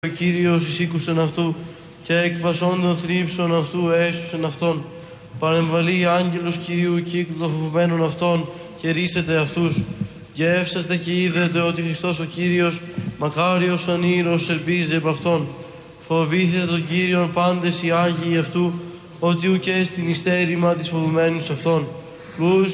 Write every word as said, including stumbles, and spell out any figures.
Ο Κύριος εισήκουσεν αυτού και εκβασών των θρύψων αυτού έσουσεν αυτόν. Παρεμβαλεί άγγελος Κυρίου κύκλου των φοβμένων αυτών και ρίσετε αυτούς. Γεύσαστε και είδετε ότι Χριστός ο Κύριος, μακάριος ανήρος, ελπίζει επ' αυτόν. Φοβήθητε τον Κύριον πάντες οι Άγιοι αυτού, ότι ουκ έστιν υστέρημα της φοβουμένους αυτών.